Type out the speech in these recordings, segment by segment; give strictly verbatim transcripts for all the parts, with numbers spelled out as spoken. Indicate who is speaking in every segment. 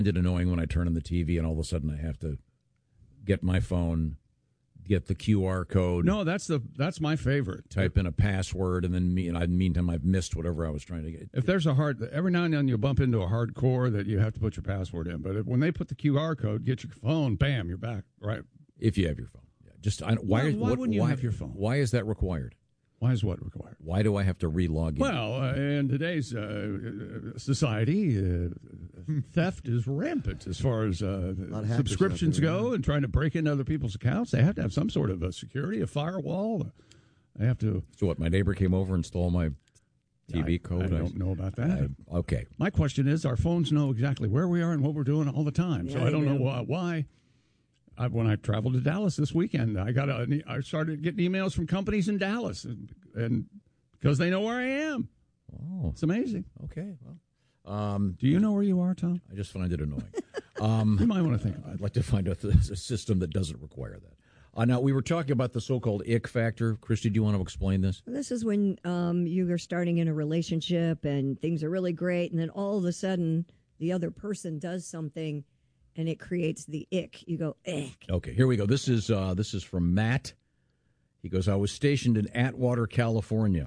Speaker 1: It's annoying when I turn on the T V and all of a sudden I have to get my phone, get the Q R code.
Speaker 2: No, that's the that's my favorite.
Speaker 1: Type in a password, and then me, and I meantime I've missed whatever I was trying to get.
Speaker 2: If there's a hard, every now and then you bump into a hardcore that you have to put your password in. But if, when they put the Q R code, get your phone, bam, you're back. Right.
Speaker 1: If you have your phone, yeah. Just I, why?
Speaker 2: Why, why
Speaker 1: what,
Speaker 2: wouldn't you
Speaker 1: why,
Speaker 2: have your phone?
Speaker 1: Why is that required?
Speaker 2: Why is what required?
Speaker 1: Why do I have to re-log in?
Speaker 2: Well, uh, in today's uh, society, uh, theft is rampant as far as uh, subscriptions go, and trying to break into other people's accounts. They have to have some sort of a security, a firewall. They have to.
Speaker 1: So what? My neighbor came over and stole my T V
Speaker 2: I,
Speaker 1: code.
Speaker 2: I don't know about that.
Speaker 1: I, okay.
Speaker 2: My question is, our phones know exactly where we are and what we're doing all the time.
Speaker 3: Yeah,
Speaker 2: so I don't
Speaker 3: do.
Speaker 2: know why. why I, when I traveled to Dallas this weekend, I got a, I started getting emails from companies in Dallas, and, and because they know where I am.
Speaker 1: Oh,
Speaker 2: it's amazing.
Speaker 1: Okay, well, um,
Speaker 2: do you know where you are, Tom?
Speaker 1: I just find it annoying. Um,
Speaker 2: you might want to think about it.
Speaker 1: I'd like to find out if there's a system that doesn't require that. Uh, now, we were talking about the so-called ick factor. Christy, do you want to explain this?
Speaker 3: This is when um, you are starting in a relationship and things are really great, and then all of a sudden the other person does something and it creates the ick. You go, ick.
Speaker 1: Okay, here we go. This is uh, this is from Matt. He goes, I was stationed in Atwater, California.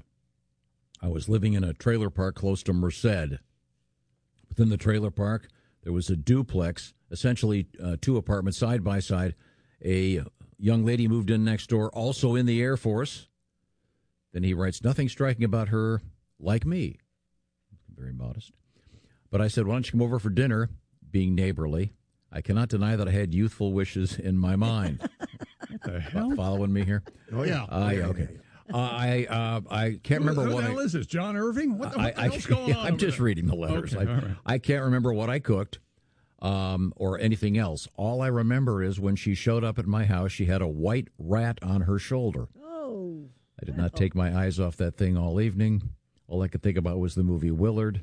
Speaker 1: I was living in a trailer park close to Merced. Within the trailer park, there was a duplex, essentially uh, two apartments side by side. A young lady moved in next door, also in the Air Force. Then he writes, nothing striking about her like me. Very modest. But I said, why don't you come over for dinner, being neighborly. I cannot deny that I had youthful wishes in my mind.
Speaker 2: What the hell?
Speaker 1: Following me here?
Speaker 4: Oh, yeah.
Speaker 1: Uh, yeah, okay. Uh, I uh, I can't
Speaker 2: Who,
Speaker 1: remember
Speaker 2: who
Speaker 1: what
Speaker 2: the hell
Speaker 1: I,
Speaker 2: is this? John Irving? What the,
Speaker 1: I,
Speaker 2: what the
Speaker 1: I,
Speaker 2: hell's going
Speaker 1: yeah,
Speaker 2: on?
Speaker 1: I'm
Speaker 2: over
Speaker 1: just
Speaker 2: there?
Speaker 1: reading the letters.
Speaker 2: Okay,
Speaker 1: I,
Speaker 2: all right.
Speaker 1: I can't remember what I cooked um, or anything else. All I remember is when she showed up at my house, she had a white rat on her shoulder.
Speaker 3: Oh.
Speaker 1: I did not take my eyes off that thing all evening. All I could think about was the movie Willard.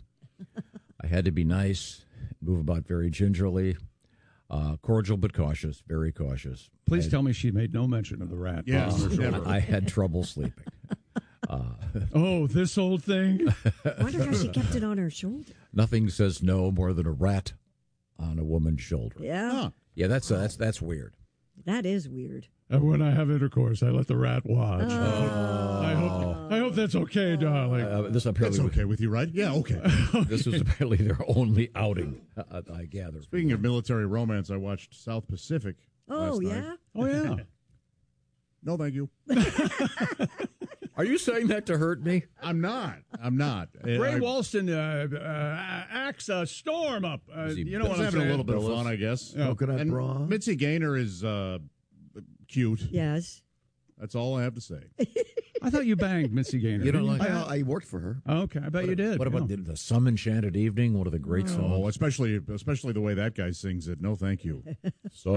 Speaker 1: I had to be nice, move about very gingerly. Uh, cordial but cautious, very cautious.
Speaker 2: Please
Speaker 1: I,
Speaker 2: tell me she made no mention of the rat.
Speaker 4: Yes,
Speaker 2: on her shoulder.
Speaker 4: never.
Speaker 1: I had trouble sleeping. Uh,
Speaker 2: oh, this old thing?
Speaker 3: I wonder how she kept it on her shoulder.
Speaker 1: Nothing says no more than a rat on a woman's shoulder.
Speaker 3: Yeah.
Speaker 4: Huh.
Speaker 1: Yeah, that's uh, that's that's weird.
Speaker 3: That is weird.
Speaker 2: And when I have intercourse, I let the rat watch.
Speaker 3: Oh.
Speaker 2: I hope I hope that's okay, darling.
Speaker 1: Uh, this apparently
Speaker 4: That's okay with you, right? Yeah, okay.
Speaker 1: This was apparently their only outing. Uh, I gather.
Speaker 4: Speaking of military romance, I watched South Pacific
Speaker 3: Oh,
Speaker 4: last
Speaker 3: yeah?
Speaker 4: night.
Speaker 2: Oh, yeah.
Speaker 4: No, thank you.
Speaker 1: Are you saying that to hurt me?
Speaker 4: I'm not. I'm not.
Speaker 2: Ray
Speaker 4: I,
Speaker 2: Walston uh, uh, acts a storm up. Uh,
Speaker 1: Is he
Speaker 2: you know
Speaker 4: I
Speaker 2: what
Speaker 4: was
Speaker 2: I'm
Speaker 4: having
Speaker 2: saying?
Speaker 4: a little bit of
Speaker 1: Billis?
Speaker 4: fun, I guess.
Speaker 2: Yeah.
Speaker 5: Coconut
Speaker 4: And
Speaker 5: bra.
Speaker 4: Mitzi Gaynor is uh, cute.
Speaker 3: Yes.
Speaker 4: That's all I have to say.
Speaker 2: I thought you banged Mitzi Gaynor.
Speaker 1: You don't
Speaker 2: didn't
Speaker 1: like
Speaker 2: you?
Speaker 5: I, I worked for her.
Speaker 2: Oh, okay, I bet you did.
Speaker 1: What about
Speaker 2: yeah.
Speaker 1: the, the Some Enchanted Evening? One of the great
Speaker 4: Oh,
Speaker 1: songs.
Speaker 4: especially especially the way that guy sings it. No, thank you.
Speaker 1: Some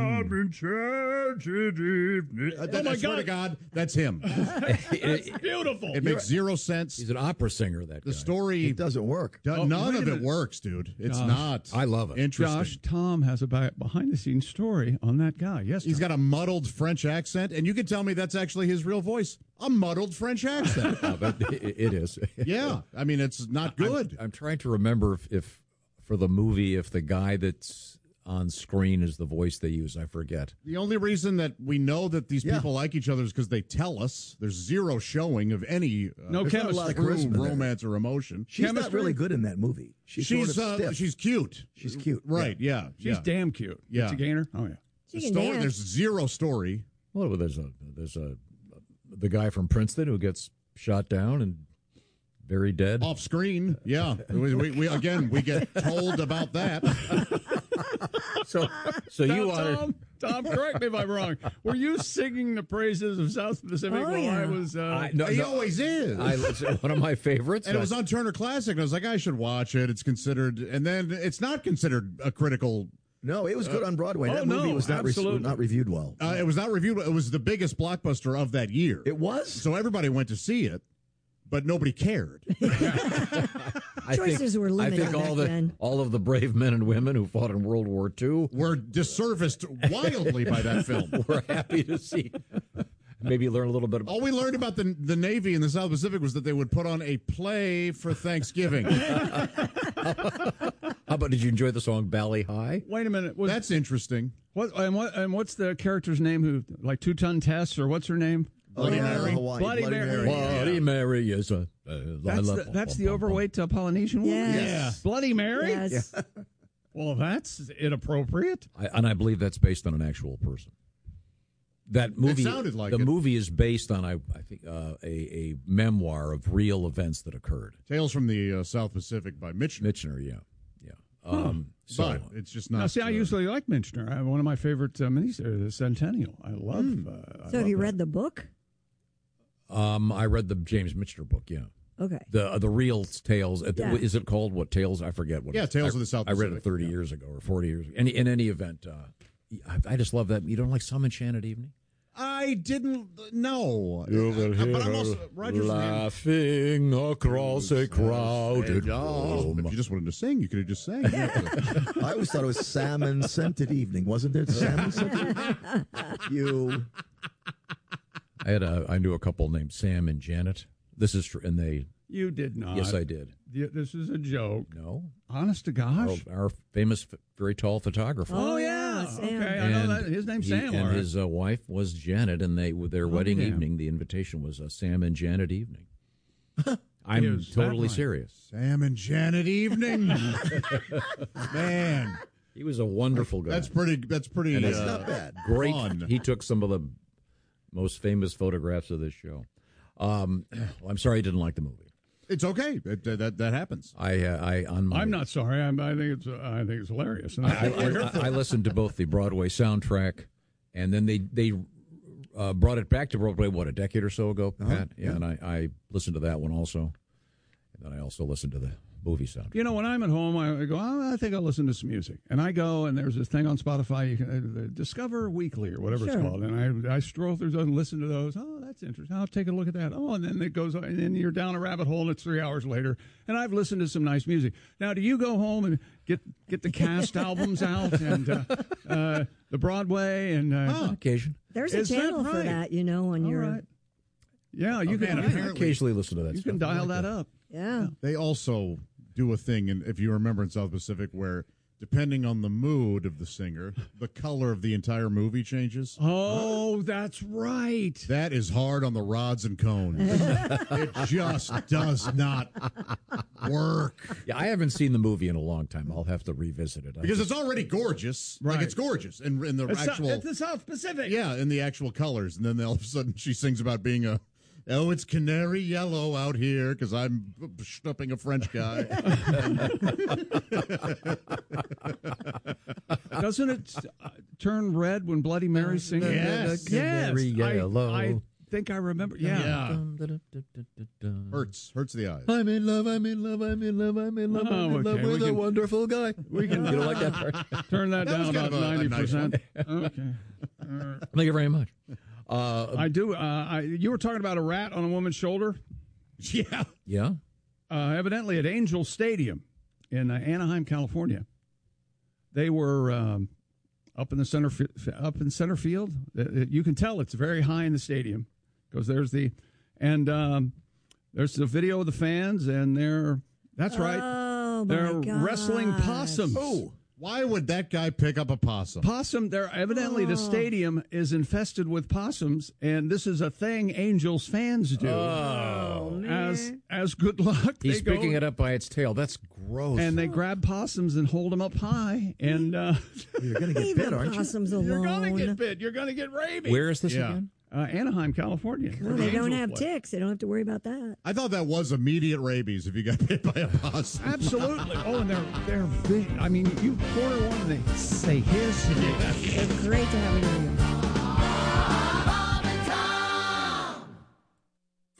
Speaker 2: Enchanted Evening.
Speaker 4: Uh, that,
Speaker 2: Oh, my
Speaker 4: I swear to
Speaker 2: God.
Speaker 4: God, that's him.
Speaker 2: That's beautiful.
Speaker 4: It makes zero sense.
Speaker 1: He's an opera singer. That
Speaker 4: The
Speaker 1: guy.
Speaker 4: story,
Speaker 5: It doesn't work.
Speaker 4: do-
Speaker 2: Oh,
Speaker 4: none
Speaker 2: wait
Speaker 4: of
Speaker 2: a
Speaker 4: it
Speaker 2: minute.
Speaker 4: works, dude. It's
Speaker 2: Gosh.
Speaker 4: not.
Speaker 1: I love it.
Speaker 4: Interesting.
Speaker 2: Josh, Tom has a behind the scenes story on that guy. Yes,
Speaker 4: He's
Speaker 2: Tom.
Speaker 4: got a muddled French accent, and you can tell me that's actually his real voice. A muddled French accent.
Speaker 1: Uh, but it, it is.
Speaker 4: Yeah, I mean it's not good.
Speaker 1: I'm, I'm trying to remember if, if for the movie, if the guy that's on screen is the voice they use. I forget.
Speaker 4: The only reason that we know that these
Speaker 5: Yeah.
Speaker 4: people like each other is because they tell us. There's zero showing of any uh,
Speaker 2: No
Speaker 5: There's not a lot of
Speaker 4: true
Speaker 5: charisma there.
Speaker 4: romance or emotion.
Speaker 5: She's not
Speaker 2: Chemistry?
Speaker 5: really good in that movie. She's,
Speaker 4: She's
Speaker 5: sort of
Speaker 4: uh,
Speaker 5: stiff.
Speaker 4: she's cute.
Speaker 5: She's cute.
Speaker 4: Right? Yeah.
Speaker 2: She's
Speaker 4: yeah.
Speaker 2: damn cute.
Speaker 4: Yeah.
Speaker 2: Mitzi Gaynor. Oh, yeah.
Speaker 4: The
Speaker 3: She can
Speaker 4: story,
Speaker 3: dance.
Speaker 4: there's zero story.
Speaker 1: Well, there's a there's a the guy from Princeton who gets shot down and very dead.
Speaker 4: Off screen, yeah. we, we, we again we get told about that.
Speaker 1: So so you
Speaker 2: Now,
Speaker 1: wanted.
Speaker 2: Tom, Tom, correct me if I'm wrong. Were you singing the praises of South Pacific
Speaker 3: Oh,
Speaker 2: while
Speaker 3: yeah.
Speaker 2: I was? Uh,
Speaker 1: I, no,
Speaker 4: he
Speaker 1: no,
Speaker 4: always is.
Speaker 1: I, it's one of my favorites.
Speaker 4: and it was on Turner Classic, and I was like, I should watch it. It's considered, and then it's not considered a critical.
Speaker 5: No, it was good on Broadway.
Speaker 2: oh,
Speaker 5: that movie
Speaker 2: no,
Speaker 5: was not, re-
Speaker 2: absolutely.
Speaker 5: not reviewed well.
Speaker 4: Uh, it was not reviewed. It was the biggest blockbuster of that year.
Speaker 5: It was?
Speaker 4: So everybody went to see it, but nobody cared.
Speaker 1: I
Speaker 3: Choices
Speaker 1: think,
Speaker 3: were limited
Speaker 1: I think all
Speaker 3: back
Speaker 1: the
Speaker 3: then.
Speaker 1: all of the brave men and women who fought in World War Two
Speaker 4: Were disserviced wildly by that film.
Speaker 1: were happy to see Maybe learn a little bit about.
Speaker 4: All we learned about the the Navy in the South Pacific was that they would put on a play for Thanksgiving.
Speaker 1: How about, did you enjoy the song Bally High?
Speaker 2: Wait a minute. Was,
Speaker 4: That's interesting.
Speaker 2: what and what and what's the character's name? Who like Two Ton Tess or what's her name?
Speaker 4: Bloody
Speaker 5: Oh,
Speaker 4: Mary.
Speaker 5: Hawaii,
Speaker 2: Bloody Mary.
Speaker 1: Bloody Mary is a. Uh,
Speaker 2: That's the, that's the overweight uh, Polynesian woman.
Speaker 3: Yes.
Speaker 2: Yeah. Bloody Mary.
Speaker 3: Yes.
Speaker 2: Well, that's inappropriate.
Speaker 1: I, and I believe that's based on an actual person. That movie
Speaker 4: sounded like
Speaker 1: the
Speaker 4: it.
Speaker 1: movie is based on I, I think uh, a a memoir of real events that occurred.
Speaker 4: Tales from the uh, South Pacific by Mitch.
Speaker 1: Michener, yeah, yeah. Um, so
Speaker 4: But it's just not.
Speaker 2: Now, see, I
Speaker 4: uh,
Speaker 2: usually like Minchner. I, one of my favorite uh, miniseries, The Centennial. I love.
Speaker 4: Hmm.
Speaker 2: Uh, I
Speaker 3: So have
Speaker 2: love
Speaker 3: you
Speaker 2: that.
Speaker 3: read the book?
Speaker 1: um, I read the James Michener book. Yeah,
Speaker 3: Okay.
Speaker 1: the uh, the real tales. uh,
Speaker 3: Yeah.
Speaker 1: Is it called what tales? I forget what.
Speaker 4: Yeah,
Speaker 1: it's-
Speaker 4: Tales
Speaker 1: I,
Speaker 4: of the South
Speaker 1: I read
Speaker 4: Pacific,
Speaker 1: it thirty
Speaker 4: yeah.
Speaker 1: years ago or forty years. ago. Any in any event, uh, I, I just love that. You don't like Some Enchanted Evening?
Speaker 4: I didn't know. Uh, but I'm also Roger's name.
Speaker 1: laughing across a crowded
Speaker 4: Oh, if you just wanted to sing, you could have just sang.
Speaker 5: I always thought it was salmon scented evening, wasn't there? Salmon scented evening? You.
Speaker 1: I had a I knew a couple named Sam and Janet. This is true, and they
Speaker 2: You did not.
Speaker 1: yes I did.
Speaker 2: Yeah, this is a joke.
Speaker 1: No,
Speaker 2: Honest to
Speaker 1: our,
Speaker 2: gosh.
Speaker 1: our famous, f- very tall photographer.
Speaker 3: Oh,
Speaker 2: yeah.
Speaker 3: yeah, Sam.
Speaker 2: Okay, I know
Speaker 1: And
Speaker 2: that. His name's
Speaker 1: he-
Speaker 2: Sam.
Speaker 1: and
Speaker 2: all right.
Speaker 1: his uh, wife was Janet, and they with their wedding
Speaker 2: yeah.
Speaker 1: evening. The invitation was a Sam and Janet evening. I'm
Speaker 2: Is that
Speaker 1: totally
Speaker 2: right?
Speaker 1: serious.
Speaker 4: Sam and Janet Evening. Man,
Speaker 1: He was a wonderful guy.
Speaker 4: that's pretty. That's pretty.
Speaker 1: And
Speaker 5: That's
Speaker 4: uh,
Speaker 5: not bad.
Speaker 1: great.
Speaker 4: fun.
Speaker 1: He took some of the most famous photographs of this show. Um, well, I'm sorry I didn't like the movie.
Speaker 4: It's okay. That that, that happens.
Speaker 1: I uh, I on my
Speaker 2: I'm not sorry. I'm, I think it's. Uh, I think it's hilarious. And
Speaker 1: I,
Speaker 2: that's what we're here
Speaker 1: I,
Speaker 2: for.
Speaker 1: I listened to both the Broadway soundtrack, and then they they uh, brought it back to Broadway. What, a decade or so ago, Pat? Yeah, and I, I listened to that one also, and then I also listened to the movie soundtrack.
Speaker 2: You know, when I'm at home, I go, oh, I think I'll listen to some music. And I go, and there's this thing on Spotify, you can uh, Discover Weekly or whatever
Speaker 3: Sure.
Speaker 2: it's called. And I I stroll through those and listen to those. Oh, that's interesting. I'll take a look at that. Oh, and then it goes, and then you're down a rabbit hole, and it's three hours later. And I've listened to some nice music. Now, do you go home and get get the cast albums out and uh, uh, the Broadway and uh,
Speaker 1: On occasion,
Speaker 3: There's a
Speaker 2: Is that
Speaker 3: channel for
Speaker 2: right?
Speaker 3: that, you know, on
Speaker 2: all
Speaker 3: your.
Speaker 2: right. Yeah, you
Speaker 4: man,
Speaker 2: can.
Speaker 4: apparently-
Speaker 2: You
Speaker 1: occasionally listen to that.
Speaker 2: can
Speaker 1: stuff. I
Speaker 2: dial
Speaker 1: like
Speaker 2: that up.
Speaker 3: Yeah.
Speaker 4: They also do a thing, and if you remember in South Pacific, where depending on the mood of the singer, the color of the entire movie changes.
Speaker 2: Oh, that's right.
Speaker 4: That is hard on the rods and cones. It just does not work
Speaker 1: Yeah, I haven't seen the movie in a long time. I'll have to revisit it. I
Speaker 4: because
Speaker 1: just-
Speaker 4: it's already gorgeous. Like
Speaker 2: Right.
Speaker 4: it's gorgeous, and in the
Speaker 2: It's,
Speaker 4: actual,
Speaker 2: it's the South Pacific.
Speaker 4: yeah, in the actual colors, and then all of a sudden she sings about being a. Oh, it's canary yellow out here because I'm schnupping a French guy.
Speaker 2: Doesn't it uh, turn red when Bloody Mary sings?
Speaker 4: Yes.
Speaker 2: yes.
Speaker 1: Canary yellow.
Speaker 2: I, I think I remember. Yeah.
Speaker 4: Yeah. Hurts, hurts the eyes.
Speaker 1: I'm in love, I'm in love, I'm in love, I'm in love, I'm
Speaker 2: Oh,
Speaker 1: in love
Speaker 2: okay,
Speaker 1: with
Speaker 2: we
Speaker 1: a
Speaker 2: can-
Speaker 1: wonderful guy.
Speaker 2: We can
Speaker 1: You don't like that part?
Speaker 2: turn that,
Speaker 4: That was
Speaker 2: down
Speaker 4: kind
Speaker 2: about
Speaker 4: of a- a
Speaker 2: ninety
Speaker 4: nice
Speaker 2: percent. Okay.
Speaker 1: Thank you very much. Uh,
Speaker 2: I do. Uh, I, you were talking about a rat on a woman's shoulder.
Speaker 4: Yeah.
Speaker 1: yeah.
Speaker 2: Uh, evidently at Angel Stadium in uh, Anaheim, California. They were um, up in the center fi- up in center field. Uh, uh, You can tell it's very high in the stadium because there's the and um, there's the video of the fans and they're that's right.
Speaker 3: Oh, my
Speaker 2: They're
Speaker 3: gosh.
Speaker 2: wrestling possums.
Speaker 5: Oh,
Speaker 4: Why would that guy pick up a possum?
Speaker 2: Possum, they're evidently the stadium is infested with possums, and this is a thing Angels fans do.
Speaker 3: Oh,
Speaker 2: as
Speaker 3: man.
Speaker 2: as good luck.
Speaker 1: He's
Speaker 2: they go
Speaker 1: picking it up by its tail. That's gross.
Speaker 2: and they grab possums and hold them up high, and uh,
Speaker 5: you're going to get
Speaker 3: Leave
Speaker 5: bit,
Speaker 3: the
Speaker 5: aren't you?
Speaker 3: possums alone.
Speaker 2: you're gonna get bit. You're gonna get rabies.
Speaker 1: Where is this
Speaker 4: Yeah.
Speaker 1: again?
Speaker 2: Uh, Anaheim, California.
Speaker 3: Well, they don't
Speaker 2: Angels
Speaker 3: have
Speaker 2: play.
Speaker 3: ticks. They don't have to worry about that.
Speaker 4: I thought that was immediate rabies if you got bit by a possum.
Speaker 2: Absolutely. Oh, and they're they're big. I mean, you corner one, and they say his.
Speaker 3: It's great to have an area.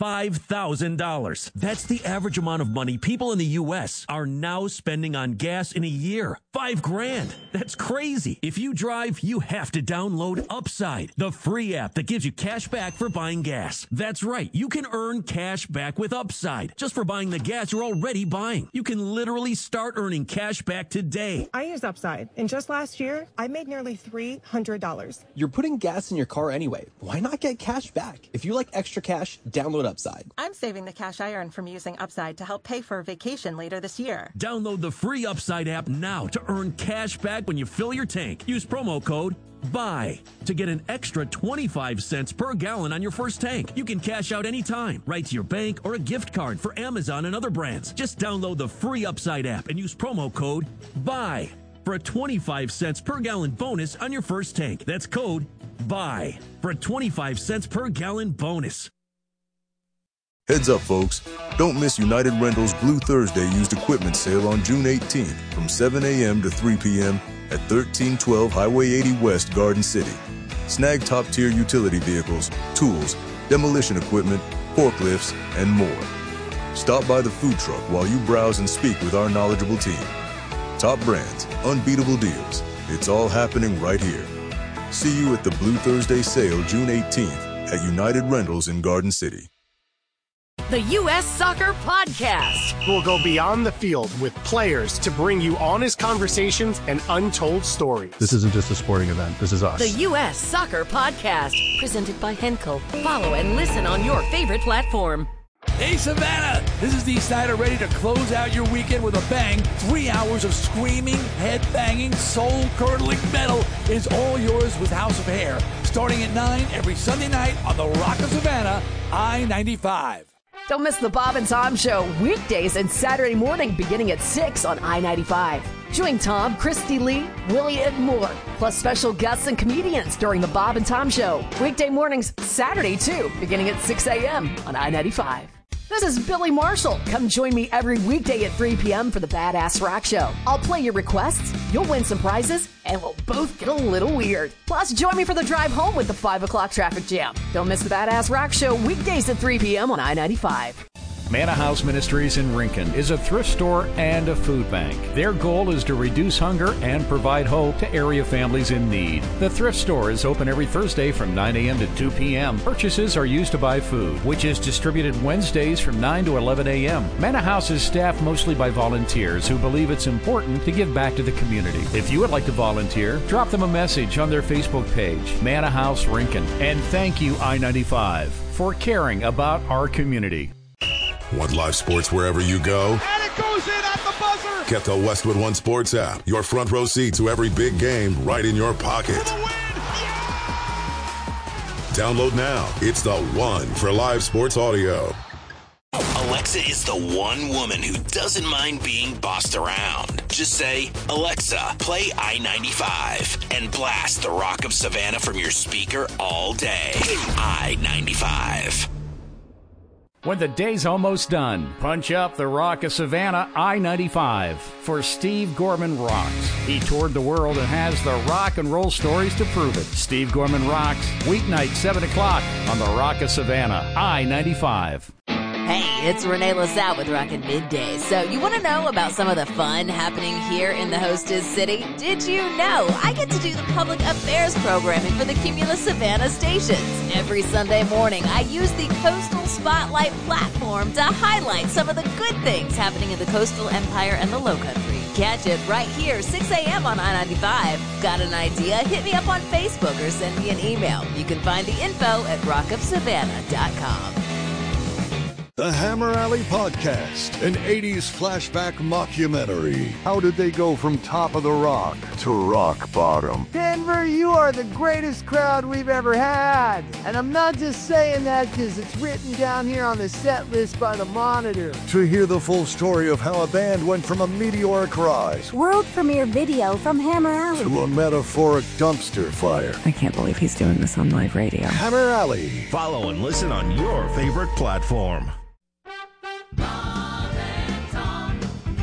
Speaker 6: five thousand dollars. That's the average amount of money people in the U S are now spending on gas in a year. Five grand. That's crazy. If you drive, you have to download Upside, the free app that gives you cash back for buying gas. That's right. You can earn cash back with Upside just for buying the gas you're already buying. You can literally start earning cash back today.
Speaker 7: I use Upside, and just last year, I made nearly three hundred dollars.
Speaker 8: You're putting gas in your car anyway. Why not get cash back? If you like extra cash, download Upside.
Speaker 7: I'm saving the cash I earn from using Upside to help pay for a vacation later this year.
Speaker 6: Download the free Upside app now to earn cash back when you fill your tank. Use promo code BUY to get an extra twenty-five cents per gallon on your first tank. You can cash out anytime, right to your bank or a gift card for Amazon and other brands. Just download the free Upside app and use promo code BUY for a twenty-five cents per gallon bonus on your first tank. That's code BUY for a twenty-five cents per gallon bonus.
Speaker 9: Heads up, folks. Don't miss United Rentals Blue Thursday used equipment sale on June eighteenth from seven a.m. to three p.m. at thirteen twelve Highway eighty West, Garden City. Snag top-tier utility vehicles, tools, demolition equipment, forklifts, and more. Stop by the food truck while you browse and speak with our knowledgeable team. Top brands, unbeatable deals. It's all happening right here. See you at the Blue Thursday sale June eighteenth at United Rentals in Garden City.
Speaker 10: The U S Soccer Podcast.
Speaker 11: We'll go beyond the field with players to bring you honest conversations and untold stories.
Speaker 12: This isn't just a sporting event. This is us.
Speaker 10: The U S Soccer Podcast. Presented by Henkel. Follow and listen on your favorite platform.
Speaker 13: Hey, Savannah! This is Dee Snider, ready to close out your weekend with a bang. Three hours of screaming, head-banging, soul-curdling metal is all yours with House of Hair. Starting at nine every Sunday night on the Rock of Savannah, I ninety-five.
Speaker 14: Don't miss the Bob and Tom Show weekdays and Saturday morning beginning at six on I ninety-five. Join Tom, Christy Lee, Willie, and more, plus special guests and comedians during the Bob and Tom Show. Weekday mornings, Saturday too, beginning at six a.m. on I ninety-five. This is Billy Marshall. Come join me every weekday at three p.m. for the Badass Rock Show. I'll play your requests, you'll win some prizes, and we'll both get a little weird. Plus, join me for the drive home with the five o'clock traffic jam. Don't miss the Badass Rock Show weekdays at three p.m. on I ninety-five.
Speaker 15: Manna House Ministries in Rincon is a thrift store and a food bank. Their goal is to reduce hunger and provide hope to area families in need. The thrift store is open every Thursday from nine a.m. to two p.m. Purchases are used to buy food, which is distributed Wednesdays from nine to eleven a.m. Manna House is staffed mostly by volunteers who believe it's important to give back to the community. If you would like to volunteer, drop them a message on their Facebook page, Manna House Rincon. And thank you, I ninety-five, for caring about our community.
Speaker 16: Want live sports wherever you go?
Speaker 17: And it goes in at the buzzer!
Speaker 16: Get the Westwood One Sports app. Your front row seat to every big game right in your pocket.
Speaker 17: For the win! Yeah!
Speaker 16: Download now. It's the one for live sports audio.
Speaker 18: Alexa is the one woman who doesn't mind being bossed around. Just say, Alexa, play I ninety-five, and blast the Rock of Savannah from your speaker all day. I ninety-five.
Speaker 15: When the day's almost done, punch up the Rock of Savannah I ninety-five for Steve Gorman Rocks. He toured the world and has the rock and roll stories to prove it. Steve Gorman Rocks, weeknight seven o'clock on the Rock of Savannah I ninety-five.
Speaker 19: Hey, it's Renee LaSalle with Rockin' Midday. So you want to know about some of the fun happening here in the hostess city? Did you know I get to do the public affairs programming for the Cumulus Savannah stations? Every Sunday morning, I use the Coastal Spotlight platform to highlight some of the good things happening in the coastal empire and the Lowcountry. Catch it right here, six a.m. on I ninety-five. Got an idea? Hit me up on Facebook or send me an email. You can find the info at rock of savannah dot com.
Speaker 20: The Hammer Alley Podcast, an eighties flashback mockumentary. How did they go from top of the rock to rock bottom?
Speaker 21: Denver, you are the greatest crowd we've ever had. And I'm not just saying that because it's written down here on the set list by the Monitor.
Speaker 20: To hear the full story of how a band went from a meteoric rise,
Speaker 22: world premiere video from Hammer Alley,
Speaker 20: to a metaphoric dumpster fire.
Speaker 23: I can't believe he's doing this on live radio.
Speaker 20: Hammer Alley.
Speaker 16: Follow and listen on your favorite platform.
Speaker 24: Bob and Tom.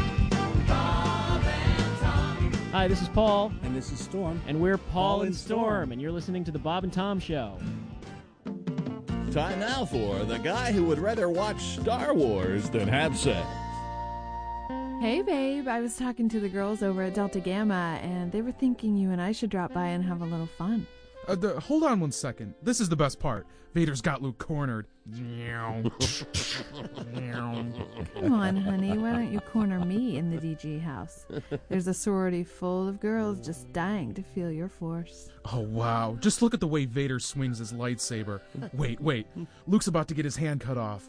Speaker 24: Bob and Tom.
Speaker 25: Hi, this is Paul.
Speaker 26: And this is Storm.
Speaker 25: And we're Paul,
Speaker 26: Paul
Speaker 25: and
Speaker 26: and
Speaker 25: Storm,
Speaker 26: Storm.
Speaker 25: and you're listening to the Bob and Tom Show.
Speaker 1: Time now for the guy who would rather watch Star Wars than have sex.
Speaker 2: Hey, babe. I was talking to the girls over at Delta Gamma, and they were thinking you and I should drop by and have a little fun.
Speaker 4: Uh, the, hold on one second. This is the best part. Vader's got Luke cornered.
Speaker 2: Come on, honey. Why don't you corner me in the D G house? There's a sorority full of girls just dying to feel your force.
Speaker 4: Oh, wow. Just look at the way Vader swings his lightsaber. Wait, wait. Luke's about to get his hand cut off.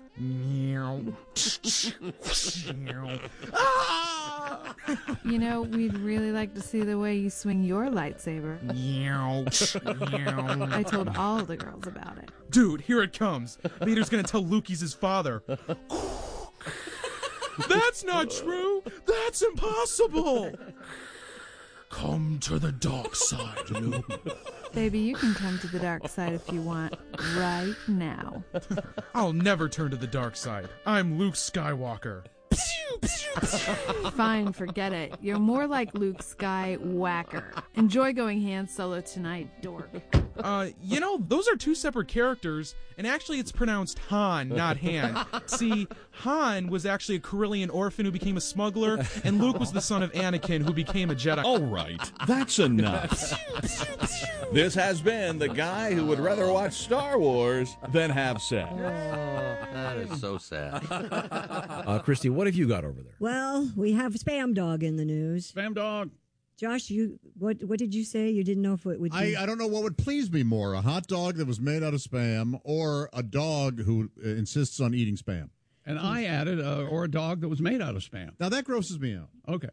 Speaker 2: You know, we'd really like to see the way you swing your lightsaber. I told all the girls about it.
Speaker 4: Dude, here it comes. Vader's gonna tell Luke he's his father. That's not true. That's impossible. Come to the dark side, Luke.
Speaker 2: Baby, you can come to the dark side if you want, right now.
Speaker 4: I'll never turn to the dark side. I'm Luke Skywalker.
Speaker 2: Fine, forget it. You're more like Luke Skywhacker. Enjoy going Han Solo tonight, dork.
Speaker 4: Uh, you know, those are two separate characters, and actually it's pronounced Han, not Han. See, Han was actually a Corellian orphan who became a smuggler, and Luke was the son of Anakin who became a Jedi.
Speaker 1: All right, that's enough. This has been the guy who would rather watch Star Wars than have sex.
Speaker 5: Oh, that is so sad.
Speaker 25: Uh, Christy, what have you got over there?
Speaker 3: Well, we have Spam Dog in the news.
Speaker 1: Spam Dog.
Speaker 3: Josh, you what what did you say? You didn't know if it would be...
Speaker 26: I, I don't know what would please me more, a hot dog that was made out of Spam or a dog who uh, insists on eating Spam.
Speaker 1: And I added, uh, or a dog that was made out of Spam.
Speaker 26: Now, that grosses me out.
Speaker 1: Okay.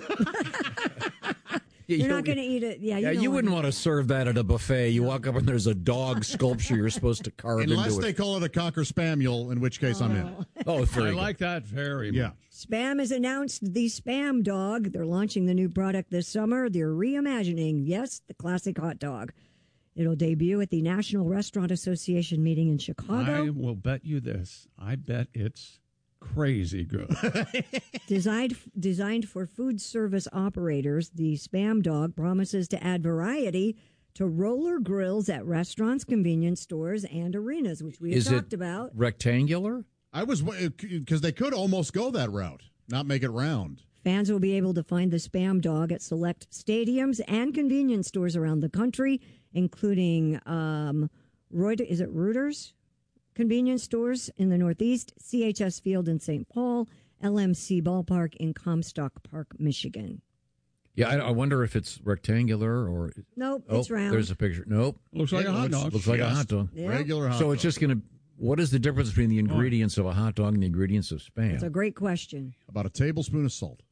Speaker 3: You're not going to eat it. Yeah, you,
Speaker 25: yeah,
Speaker 3: don't
Speaker 25: you wouldn't
Speaker 3: want
Speaker 25: want to serve that at a buffet. You walk up and there's a dog sculpture you're supposed to carve
Speaker 26: Unless
Speaker 25: into
Speaker 26: they
Speaker 25: it.
Speaker 26: call it a Cocker Spaniel, in which case I'm in.
Speaker 25: Oh, very
Speaker 1: I
Speaker 25: good.
Speaker 1: like that very
Speaker 26: Yeah.
Speaker 1: much.
Speaker 3: Spam has announced the Spam Dog. They're launching the new product this summer. They're reimagining, yes, the classic hot dog. It'll debut at the National Restaurant Association meeting in Chicago.
Speaker 1: I will bet you this. I bet it's crazy good.
Speaker 3: Designed designed for food service operators, the Spam Dog promises to add variety to roller grills at restaurants, convenience stores, and arenas, which we have
Speaker 25: Is
Speaker 3: talked
Speaker 25: it
Speaker 3: about.
Speaker 25: rectangular?
Speaker 26: I was, because they could almost go that route, not make it round.
Speaker 3: Fans will be able to find the Spam Dog at select stadiums and convenience stores around the country, including um, Reut- is it Reuters? Convenience stores in the Northeast, C H S Field in Saint Paul, L M C Ballpark in Comstock Park, Michigan.
Speaker 25: Yeah, I, I wonder if it's rectangular or...
Speaker 3: Nope,
Speaker 25: oh,
Speaker 3: it's round.
Speaker 25: There's a picture. Nope.
Speaker 1: Looks like
Speaker 26: It
Speaker 1: a hot
Speaker 26: looks-
Speaker 1: dog.
Speaker 25: Looks like a
Speaker 26: Just
Speaker 25: hot dog.
Speaker 3: Yeah.
Speaker 26: Regular hot
Speaker 25: So
Speaker 26: dog.
Speaker 25: it's just going to... What is the difference between the ingredients of a hot dog and the ingredients of Spam?
Speaker 3: It's a great question.
Speaker 26: About a tablespoon of salt.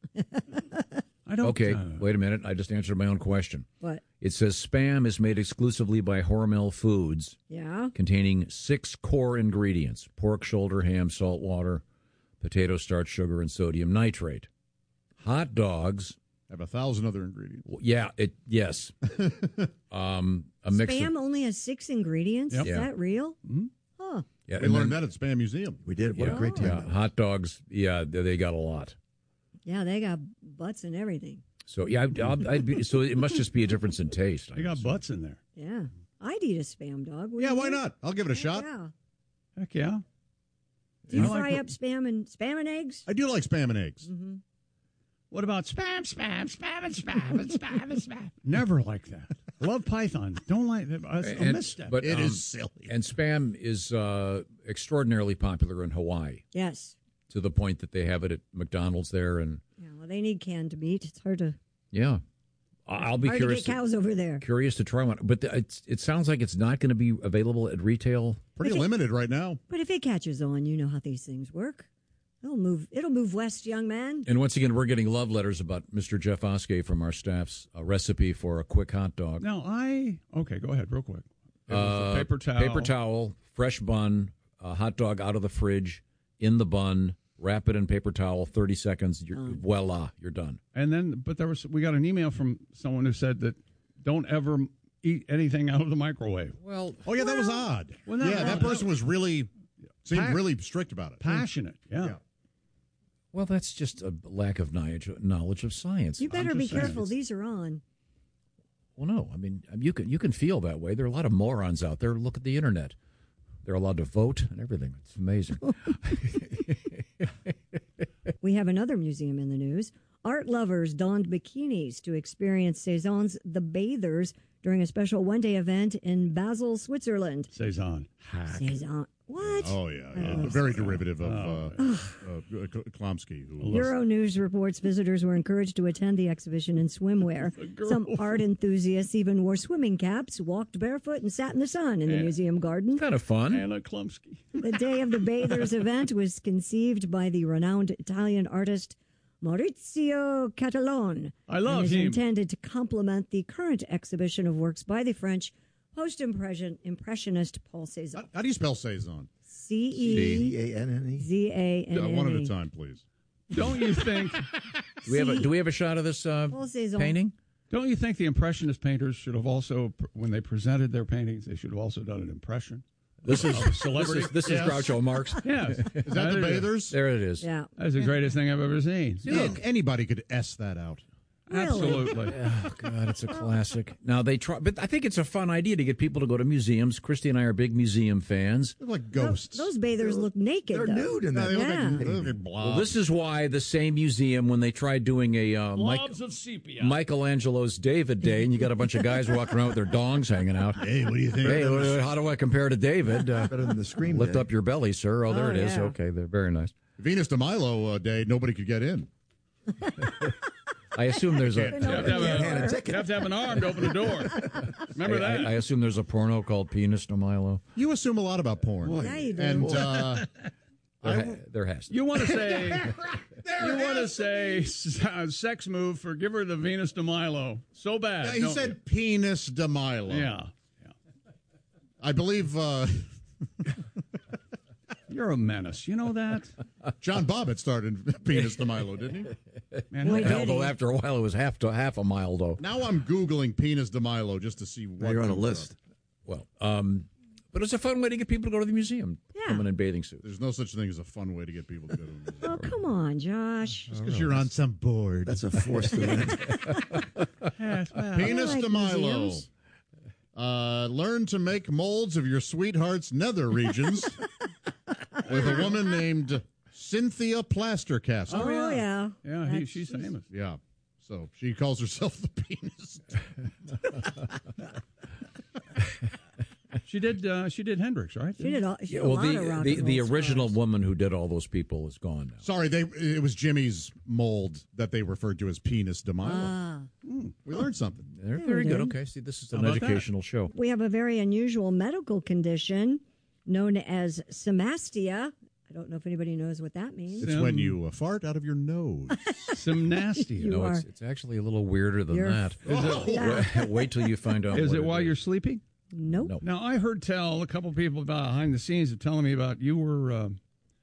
Speaker 1: I don't.
Speaker 25: Okay,
Speaker 1: uh,
Speaker 25: wait a minute. I just answered my own question.
Speaker 3: What?
Speaker 25: It says Spam is made exclusively by Hormel Foods,
Speaker 3: Yeah.
Speaker 25: containing six core ingredients: pork shoulder, ham, salt water, potato starch, sugar, and sodium nitrate. Hot dogs
Speaker 26: Have a thousand other ingredients.
Speaker 25: w- yeah, it yes. um, a mix
Speaker 3: Spam
Speaker 25: of
Speaker 3: only has six ingredients.
Speaker 25: Yep.
Speaker 3: Is
Speaker 25: Yeah.
Speaker 3: that real?
Speaker 26: Mhm.
Speaker 3: Huh.
Speaker 25: yeah,
Speaker 26: We
Speaker 25: and
Speaker 26: learned
Speaker 25: then-
Speaker 26: that at Spam Museum.
Speaker 25: We did. What
Speaker 3: a great time.
Speaker 25: Yeah, hot dogs. Yeah, they they got a lot.
Speaker 3: Yeah, they got butts and everything.
Speaker 25: So yeah, I'd, I'd, I'd be, so it must just be a difference in taste. I
Speaker 1: They got
Speaker 25: guess.
Speaker 1: butts in there.
Speaker 3: Yeah. I'd eat a Spam Dog.
Speaker 26: Yeah,
Speaker 3: wouldn't
Speaker 26: why
Speaker 3: you?
Speaker 26: not? I'll give it a shot.
Speaker 3: Yeah.
Speaker 1: Heck yeah.
Speaker 3: Do you
Speaker 1: I like
Speaker 3: fry
Speaker 1: it.
Speaker 3: up Spam and Spam and eggs?
Speaker 26: I do like Spam and eggs.
Speaker 3: Mm-hmm.
Speaker 1: What about spam, spam, spam, and spam, and spam, and spam? Never like that. Love Python. Don't like that. It's a
Speaker 25: And-
Speaker 1: misstep.
Speaker 25: but,
Speaker 26: It
Speaker 25: um,
Speaker 26: is silly.
Speaker 25: And Spam is uh, extraordinarily popular in Hawaii
Speaker 3: Yes.
Speaker 25: to the point that they have it at McDonald's there, and
Speaker 3: Yeah, well, they need canned meat. It's hard to
Speaker 25: yeah, I- I'll be
Speaker 3: hard
Speaker 25: curious.
Speaker 3: to get cows over there.
Speaker 25: Curious to try one, but the, it's, it sounds like it's not going to be available at retail.
Speaker 26: Pretty
Speaker 3: But it-
Speaker 26: limited right now.
Speaker 3: But if it catches on, you know how these things work. It'll move. It'll move west, young man.
Speaker 25: And once again, we're getting love letters about Mister Jeff Oskey from our staff's uh, recipe for a quick hot dog.
Speaker 1: Now, I. Okay, go ahead, real quick. It was
Speaker 25: Uh,
Speaker 1: a paper towel.
Speaker 25: paper towel, fresh bun, a hot dog out of the fridge, in the bun, wrap it in paper towel, thirty seconds, you're, voila, you're done.
Speaker 1: And then, but there was, we got an email from someone who said that don't ever eat anything out of the microwave.
Speaker 25: Well,
Speaker 26: Oh, yeah, that was odd.
Speaker 1: Well, no,
Speaker 26: yeah,
Speaker 1: no,
Speaker 26: that
Speaker 1: no.
Speaker 26: person was really, seemed
Speaker 1: Pa-
Speaker 26: really strict about it.
Speaker 1: Passionate, yeah.
Speaker 26: Yeah.
Speaker 25: Well, that's just a lack of knowledge, knowledge of science.
Speaker 3: You better
Speaker 1: I'm
Speaker 3: be
Speaker 1: just saying.
Speaker 3: careful. These are on.
Speaker 25: Well, no, I mean, you can you can feel that way. There are a lot of morons out there. Look at the internet. They're allowed to vote and everything. It's amazing.
Speaker 3: We have another museum in the news. Art lovers donned bikinis to experience Cézanne's The Bathers during a special one-day event in Basel, Switzerland.
Speaker 6: Cézanne.
Speaker 3: Cézanne. What?
Speaker 26: Oh, yeah. yeah.
Speaker 3: Oh.
Speaker 26: Very derivative of
Speaker 6: Oh,
Speaker 26: uh, uh, K- Klomsky. Who
Speaker 3: Euronews reports visitors were encouraged to attend the exhibition in swimwear. Some art enthusiasts even wore swimming caps, walked barefoot, and sat in the sun in the
Speaker 25: Yeah.
Speaker 3: museum garden.
Speaker 25: Kind of fun.
Speaker 6: Anna Klumsky.
Speaker 3: The Day of the Bathers event was conceived by the renowned Italian artist Maurizio Cattalone.
Speaker 6: I love
Speaker 3: and is
Speaker 6: him.
Speaker 3: intended to complement the current exhibition of works by the French post-impression impressionist Paul Cézanne.
Speaker 26: How do you spell Cézanne?
Speaker 3: C E
Speaker 26: C A N N E?
Speaker 3: Z A N N E.
Speaker 26: One at a time, please.
Speaker 6: Don't you think?
Speaker 25: Do we have a, do we have a shot of this uh,
Speaker 3: Paul Cézanne.
Speaker 25: painting?
Speaker 6: Don't you think the Impressionist painters should have also, when they presented their paintings, they should have also done an impression?
Speaker 25: This is
Speaker 6: of a celebrity.
Speaker 25: This is, this is
Speaker 6: Yes.
Speaker 25: Groucho Marx.
Speaker 6: Yes.
Speaker 26: Is that the Bathers?
Speaker 25: There it is.
Speaker 3: Yeah.
Speaker 6: That's the greatest thing I've ever seen.
Speaker 26: Yeah, anybody could S that out.
Speaker 6: Absolutely.
Speaker 25: Oh, God, it's a classic. Now, they try, but I think it's a fun idea to get people to go to museums. Christy and I are big museum fans.
Speaker 26: They're like ghosts.
Speaker 3: Those bathers look naked.
Speaker 26: They're
Speaker 3: though.
Speaker 26: nude in that. They look
Speaker 3: Yeah.
Speaker 26: like- they look like blobs.
Speaker 25: Well, this is why the same museum, when they tried doing a uh, Mike,
Speaker 6: Blobs of sepia.
Speaker 25: Michelangelo's David Day, and you got a bunch of guys walking around with their dongs hanging out.
Speaker 26: Hey, what do you think?
Speaker 25: Hey, what- how do I compare to David? Uh,
Speaker 7: Better than the Scream
Speaker 25: lift
Speaker 7: Day.
Speaker 25: up your belly, sir. Oh, there
Speaker 3: Oh,
Speaker 25: it is.
Speaker 3: yeah.
Speaker 25: Okay, they're very nice.
Speaker 26: Venus de Milo uh, Day, nobody could get in.
Speaker 25: I assume there's a.
Speaker 6: You have, to have, a, you have to have an arm to open the door. Remember
Speaker 25: I,
Speaker 6: that?
Speaker 25: I, I assume there's a porno called Penis de Milo.
Speaker 26: You assume a lot about porn.
Speaker 3: Yeah, you do.
Speaker 26: And uh,
Speaker 25: There,
Speaker 26: I
Speaker 25: ha-
Speaker 26: w-
Speaker 25: there has to.
Speaker 6: You want to say, you want to say s- uh, sex move for give her the Venus de Milo so bad.
Speaker 26: yeah, he
Speaker 6: don't
Speaker 26: said penis de Milo.
Speaker 6: you? Yeah.
Speaker 26: I believe uh,
Speaker 6: You're a menace. You know that?
Speaker 26: John Bobbitt started penis de Milo, didn't he?
Speaker 6: Man,
Speaker 3: Boy, did
Speaker 25: Although
Speaker 3: he.
Speaker 25: after a while it was half to half a mile though.
Speaker 26: Now I'm Googling penis de Milo just to see what.
Speaker 7: Now you're on a
Speaker 26: comes
Speaker 7: list.
Speaker 26: up.
Speaker 25: Well, um, but it's a fun way to get people to go to the museum.
Speaker 3: Yeah.
Speaker 25: Coming in bathing suits.
Speaker 26: There's no such thing as a fun way to get people to go to a museum.
Speaker 3: Oh, come on, Josh.
Speaker 26: Just because you're on some board.
Speaker 7: That's a forced event.
Speaker 6: Yes, well,
Speaker 26: Penis
Speaker 3: I like
Speaker 26: de Milo.
Speaker 3: museums.
Speaker 26: Uh, learn to make molds of your sweetheart's nether regions with a woman named Cynthia Plastercastle.
Speaker 3: Oh, yeah.
Speaker 6: yeah, he, she's famous.
Speaker 26: Yeah. So she calls herself the penis.
Speaker 6: She did. Uh, she did Hendrix, right?
Speaker 3: She did all, she
Speaker 25: Yeah,
Speaker 3: did
Speaker 25: well,
Speaker 3: a lot
Speaker 25: the
Speaker 3: of rock
Speaker 25: the,
Speaker 3: and
Speaker 25: the
Speaker 3: roll
Speaker 25: original
Speaker 3: stars.
Speaker 25: woman who did all those people is gone now.
Speaker 26: Sorry, they it was Jimmy's mold that they referred to as penis de Milo.
Speaker 3: Ah.
Speaker 26: Mm, we learned something.
Speaker 25: They're
Speaker 3: Yeah,
Speaker 25: very
Speaker 3: we
Speaker 25: good.
Speaker 3: did.
Speaker 25: Okay, see, this is
Speaker 6: How
Speaker 25: an
Speaker 6: about that?
Speaker 25: educational show.
Speaker 3: We have a very unusual medical condition known as somastia. I don't know if anybody knows what that means.
Speaker 26: It's when you uh, fart out of your nose.
Speaker 6: Some nasty.
Speaker 3: You
Speaker 25: no,
Speaker 3: are-
Speaker 25: it's, it's actually a little weirder than
Speaker 3: You're-
Speaker 25: that.
Speaker 6: Is it,
Speaker 25: Wait, wait till you find out.
Speaker 6: is
Speaker 25: what
Speaker 6: it while
Speaker 25: is.
Speaker 6: you're sleeping?
Speaker 3: Nope.
Speaker 25: Nope.
Speaker 6: Now, I heard tell a couple people about behind the scenes of telling me about you were uh,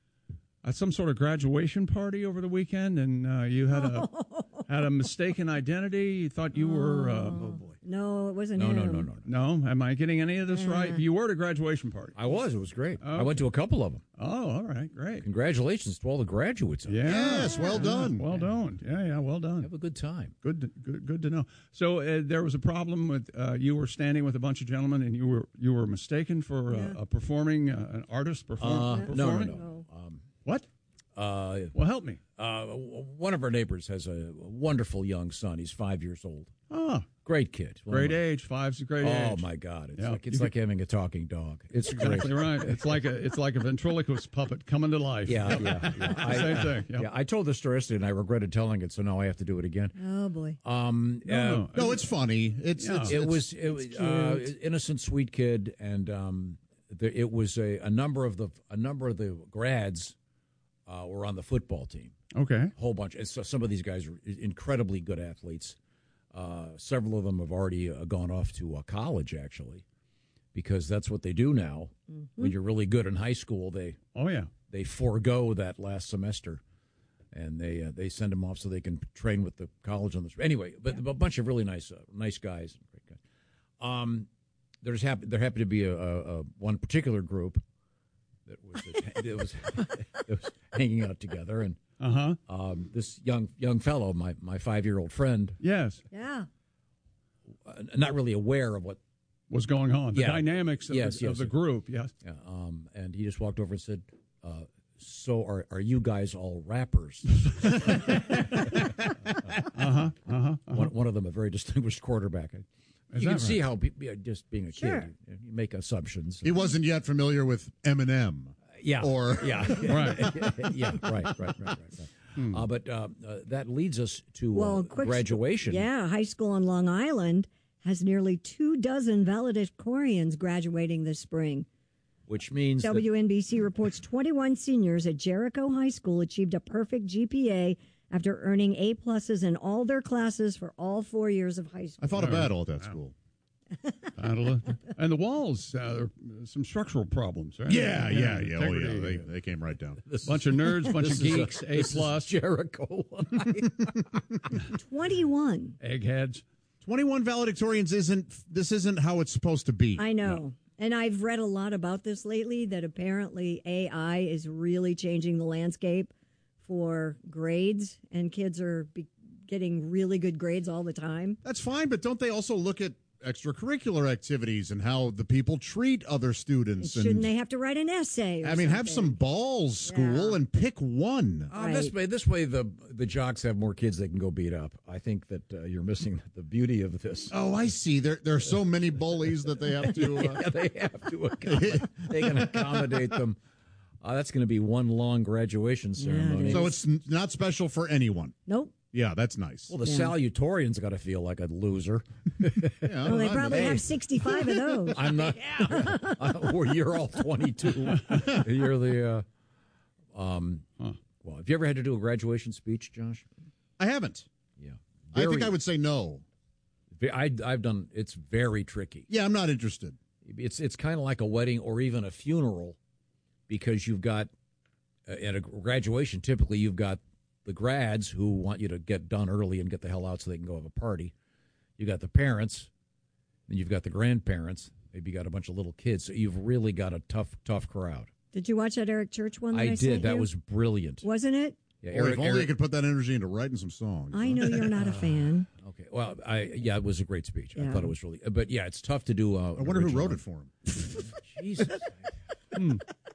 Speaker 6: at some sort of graduation party over the weekend, and uh, you had a had a mistaken identity. You thought you were. Uh,
Speaker 3: Oh, boy. No, it wasn't
Speaker 25: No,
Speaker 3: him.
Speaker 25: no, no, no, no.
Speaker 6: no, am I getting any of this
Speaker 3: Uh.
Speaker 6: right? You were at a graduation party.
Speaker 25: I was. It was great.
Speaker 6: Oh.
Speaker 25: I went to a couple of them.
Speaker 6: Oh, all right, great.
Speaker 25: Congratulations to all the graduates. out there.
Speaker 6: Yeah.
Speaker 26: Yes, well done.
Speaker 6: Well done. Yeah, yeah, well done.
Speaker 25: Have a good time.
Speaker 6: Good, to, good, good to know. So uh, there was a problem with uh, you were standing with a bunch of gentlemen, and you were you were mistaken for
Speaker 3: Yeah.
Speaker 6: a, a performing uh, an artist perform,
Speaker 25: Uh, no, no,
Speaker 6: performing.
Speaker 25: no. Um,
Speaker 6: What?
Speaker 25: uh,
Speaker 6: Well, help me.
Speaker 25: uh, one of our neighbors has a wonderful young son. He's five years old.
Speaker 6: Oh,
Speaker 25: Great kid. One of
Speaker 6: great
Speaker 25: my-
Speaker 6: age. Five's a great
Speaker 25: Oh
Speaker 6: age.
Speaker 25: my God! It's
Speaker 6: Yeah.
Speaker 25: like it's
Speaker 6: You
Speaker 25: like having a talking dog. It's
Speaker 6: Exactly
Speaker 25: great.
Speaker 6: right. It's like a it's like a ventriloquist puppet coming to life.
Speaker 25: Yeah, yeah. yeah. I,
Speaker 6: Same thing. Yeah.
Speaker 25: Yeah, I told the story yesterday, and I regretted telling it, so now I have to do it again.
Speaker 3: Oh, boy.
Speaker 25: Um,
Speaker 6: No,
Speaker 25: uh,
Speaker 6: no.
Speaker 26: No, it's funny. It's,
Speaker 6: Yeah.
Speaker 26: it's
Speaker 25: it
Speaker 26: it's-
Speaker 25: was it was uh, innocent, sweet kid, and um, there, it was a, a number of the a number of the grads uh, were on the football team.
Speaker 6: Okay.
Speaker 25: A whole bunch. And so some of these guys are incredibly good athletes. Uh, several of them have already uh, gone off to uh, college, actually, because that's what they do now.
Speaker 3: Mm-hmm.
Speaker 25: When you're really good in high school, they
Speaker 6: Oh yeah.
Speaker 25: they forego that last semester, and they uh, they send them off so they can train with the college on this. Anyway, but a bunch of really nice uh, nice guys, great guys. Um, there's happy there happened to be a, a, a one particular group that was that was, that was hanging out together, and
Speaker 6: Uh huh.
Speaker 25: um, this young young fellow, my my five year old friend,
Speaker 6: Yes.
Speaker 3: Yeah.
Speaker 25: uh, not really aware of what
Speaker 6: was going on. The
Speaker 25: Yeah.
Speaker 6: dynamics of,
Speaker 25: Yes,
Speaker 6: the,
Speaker 25: yes.
Speaker 6: of the group. Yes.
Speaker 25: Yeah, um, and he just walked over and said, uh, "So are are you guys all rappers?"
Speaker 6: Uh-huh, uh-huh,
Speaker 25: One, one of them, a very distinguished quarterback.
Speaker 6: Is
Speaker 25: you
Speaker 6: that
Speaker 25: can see
Speaker 6: right?
Speaker 25: how, pe- yeah, just being a
Speaker 21: Sure.
Speaker 25: kid, you, you make assumptions.
Speaker 26: He wasn't yet familiar with Eminem.
Speaker 25: Yeah.
Speaker 26: Or
Speaker 25: yeah.
Speaker 6: Right.
Speaker 25: yeah. Right. Right. Right. Right. right.
Speaker 6: Hmm.
Speaker 25: Uh, but uh, uh, that leads us to
Speaker 3: Well,
Speaker 25: uh,
Speaker 3: quick
Speaker 25: graduation.
Speaker 3: Yeah, high school on Long Island has nearly two dozen valedictorians graduating this spring.
Speaker 25: Which means that-
Speaker 3: W N B C reports twenty-one seniors at Jericho High School achieved a perfect G P A after earning A pluses in all their classes for all four years of high school.
Speaker 26: I fought a battle at that school.
Speaker 6: Battle. And the walls, uh, there are some structural problems, right?
Speaker 26: Yeah, yeah, yeah. Oh, yeah.
Speaker 6: Integrity.
Speaker 26: They, they came right down.
Speaker 25: This
Speaker 6: Bunch of nerds, bunch
Speaker 25: this
Speaker 6: of
Speaker 25: is a-
Speaker 6: geeks, A
Speaker 25: this is
Speaker 6: plus.
Speaker 25: Jericho.
Speaker 3: twenty-one.
Speaker 6: Eggheads.
Speaker 26: twenty-one valedictorians isn't, this isn't how it's supposed to be.
Speaker 3: I know. And I've read a lot about this lately, that apparently A I is really changing the landscape for grades, and kids are be- getting really good grades all the time.
Speaker 26: That's fine, but don't they also look at extracurricular activities and how the people treat other students?
Speaker 3: Shouldn't
Speaker 26: and,
Speaker 3: they have to write an essay? Or
Speaker 26: I mean, have
Speaker 3: something?
Speaker 26: some balls, school, and pick one.
Speaker 25: Uh, This way, this way, the the jocks have more kids they can go beat up. I think that uh, you're missing the beauty of this.
Speaker 26: Oh, I see. There, there are so many bullies that they have to. Uh,
Speaker 25: yeah, they have to accommodate. They can accommodate them. Uh, that's going to be one long graduation ceremony.
Speaker 26: so it's n- not special for anyone.
Speaker 3: Nope.
Speaker 26: Yeah, that's nice.
Speaker 25: Well, the
Speaker 3: Yeah.
Speaker 25: salutatorian's got to feel like a loser.
Speaker 26: Yeah,
Speaker 3: Well, they
Speaker 26: I'm-
Speaker 3: probably
Speaker 25: Hey.
Speaker 3: have sixty-five of those.
Speaker 25: I'm not. Uh, or you're all twenty-two. You're the. Uh, um. Well, have you ever had to do a graduation speech, Josh?
Speaker 26: I haven't.
Speaker 25: Yeah.
Speaker 26: I think
Speaker 25: Very-
Speaker 26: I would say no.
Speaker 25: I, I've done. It's very tricky.
Speaker 26: Yeah, I'm not interested.
Speaker 25: It's it's kind of like a wedding or even a funeral, because you've got uh, at a graduation. Typically, you've got the grads who want you to get done early and get the hell out so they can go have a party. You got the parents, then you've got the grandparents. Maybe you got a bunch of little kids. So you've really got a tough, tough crowd.
Speaker 3: Did you watch that Eric Church one that I,
Speaker 25: I
Speaker 3: sent
Speaker 25: did. That
Speaker 3: you?
Speaker 25: was brilliant.
Speaker 3: Wasn't it?
Speaker 25: Yeah,
Speaker 26: Boy,
Speaker 25: Eric,
Speaker 26: if only
Speaker 25: Eric-
Speaker 26: you could put that energy into writing some songs.
Speaker 3: I know you're not a fan.
Speaker 25: Okay. Well, I yeah, it was a great speech. I
Speaker 3: Yeah.
Speaker 25: thought it was really, but yeah, it's tough to do. Uh,
Speaker 26: I wonder who wrote it for him.
Speaker 25: Jesus.
Speaker 6: Hmm.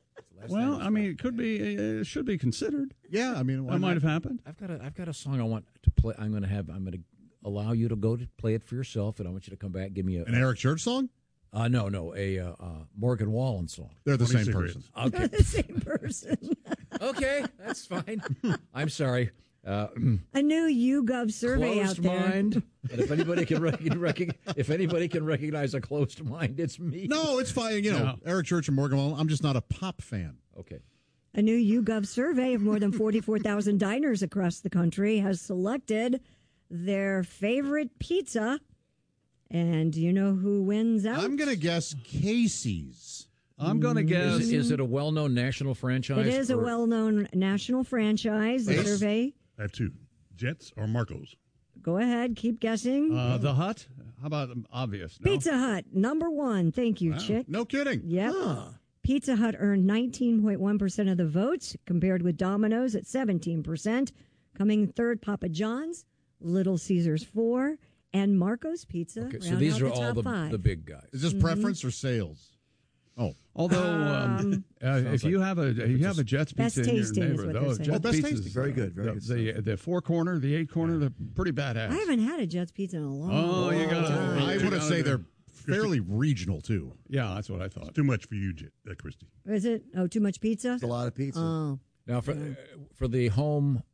Speaker 6: Well, I mean, it could be, uh, it should be considered.
Speaker 26: Yeah, I mean, why
Speaker 6: that might
Speaker 26: not?
Speaker 6: have happened.
Speaker 25: I've got a I've got a song I want to play. I'm going to have. I'm going to allow you to go to play it for yourself, and I want you to come back and give me a
Speaker 26: An Eric Church song?
Speaker 25: Uh, no, no, a uh, uh, Morgan Wallen song.
Speaker 26: They're the twenty same cigarettes.
Speaker 25: Okay,
Speaker 3: They're the same person.
Speaker 25: okay, that's fine. I'm sorry. Uh,
Speaker 3: A new YouGov survey
Speaker 25: closed
Speaker 3: out there.
Speaker 25: mind. And if anybody can rec- rec- if anybody can recognize a closed mind, it's me.
Speaker 26: No, it's fine. You know,
Speaker 6: No.
Speaker 26: Eric Church and Morgan Wallen. I'm just not a pop fan.
Speaker 25: Okay.
Speaker 3: A new YouGov survey of more than forty-four thousand diners across the country has selected their favorite pizza. And do you know who wins out?
Speaker 26: I'm going to guess Casey's.
Speaker 6: I'm going to guess.
Speaker 25: Is, is it a well-known national franchise?
Speaker 3: It is a
Speaker 25: or-
Speaker 3: well-known national franchise. The
Speaker 26: Ace?
Speaker 3: survey.
Speaker 7: I have two, Jets or Marco's.
Speaker 3: Go ahead, keep guessing.
Speaker 6: Uh, the Hut? How about um, obvious? No?
Speaker 3: Pizza Hut, number one. Thank you,
Speaker 6: Wow.
Speaker 3: Chick.
Speaker 26: No kidding.
Speaker 3: Yep. Pizza Hut earned nineteen point one percent of the votes, compared with Domino's at seventeen percent. Coming third, Papa John's, Little Caesars four, and Marco's Pizza.
Speaker 25: Okay, so
Speaker 3: round
Speaker 25: these
Speaker 3: out
Speaker 25: are
Speaker 3: the
Speaker 25: all
Speaker 3: top
Speaker 25: the,
Speaker 3: five.
Speaker 25: the big guys.
Speaker 26: Is this
Speaker 3: Mhm.
Speaker 26: preference or sales? Oh,
Speaker 6: Although, um,
Speaker 3: Um,
Speaker 6: uh, if
Speaker 25: like-
Speaker 6: you have a if you have a Jets
Speaker 3: Best
Speaker 6: pizza in your
Speaker 3: tasting is
Speaker 6: neighborhood,
Speaker 3: what they're
Speaker 6: oh,
Speaker 3: saying.
Speaker 6: Jets
Speaker 26: Oh, best
Speaker 6: pizza's,
Speaker 26: tasting.
Speaker 8: Very good, very
Speaker 6: the,
Speaker 8: good
Speaker 6: The, the four corner, the eight corner, they're pretty badass.
Speaker 3: I haven't had a Jets Pizza in a long
Speaker 6: Oh, you gotta-
Speaker 3: time.
Speaker 26: I
Speaker 6: you
Speaker 26: want to
Speaker 6: gotta
Speaker 26: say
Speaker 6: do-
Speaker 26: they're fairly regional too.
Speaker 6: Yeah, that's what I thought.
Speaker 7: Too much for you, Jet, uh, Christy.
Speaker 3: Is it? Oh, too much pizza?
Speaker 8: It's a lot of pizza.
Speaker 3: Oh.
Speaker 25: Now for uh, for the home,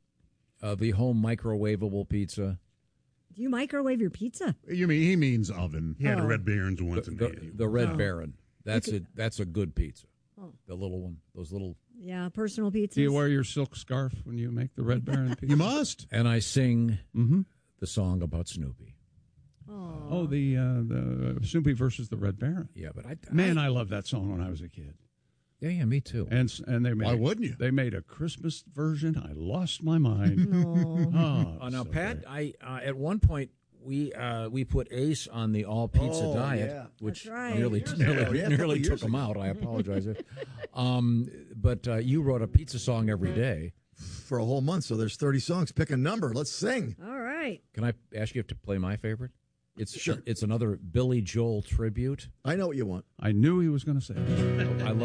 Speaker 25: uh, the home microwavable pizza.
Speaker 3: Do you microwave your pizza?
Speaker 26: You mean he means oven?
Speaker 7: He had
Speaker 3: Oh.
Speaker 7: a Red Barons
Speaker 25: The,
Speaker 7: once. and
Speaker 25: the,
Speaker 7: he-
Speaker 25: the Red
Speaker 3: Oh.
Speaker 25: Baron. That's a that's a good pizza.
Speaker 3: Oh.
Speaker 25: The little one, those little.
Speaker 3: Yeah, personal pizzas.
Speaker 6: Do you wear your silk scarf when you make the Red Baron pizza?
Speaker 26: You must.
Speaker 25: And I sing
Speaker 6: Mm-hmm.
Speaker 25: the song about Snoopy.
Speaker 3: Oh.
Speaker 6: Oh, the uh, the Snoopy versus the Red Baron.
Speaker 25: Yeah, but I
Speaker 6: Man, I loved that song when I was a kid.
Speaker 25: yeah yeah me too.
Speaker 6: And s- and they made
Speaker 26: Why wouldn't you?
Speaker 6: They made a Christmas version. I lost my mind.
Speaker 3: No.
Speaker 6: Oh,
Speaker 25: Uh, now,
Speaker 6: so
Speaker 25: Pat,
Speaker 6: great.
Speaker 25: I uh, at one point we uh, we put Ace on the all pizza
Speaker 8: Oh,
Speaker 25: diet,
Speaker 8: yeah.
Speaker 25: which
Speaker 3: That's right.
Speaker 25: nearly
Speaker 8: Years
Speaker 25: nearly,
Speaker 8: ago, yeah, a couple
Speaker 25: nearly
Speaker 8: years
Speaker 25: took him
Speaker 8: ago.
Speaker 25: out. I apologize. um, but uh, you wrote a pizza song every day.
Speaker 8: For a whole month, so there's thirty songs. Pick a number. Let's sing.
Speaker 3: All right.
Speaker 25: Can I ask you to play my favorite? It's
Speaker 8: Sure.
Speaker 25: it's another Billy Joel tribute.
Speaker 8: I know what you want.
Speaker 6: I knew he was going to say that.
Speaker 25: I love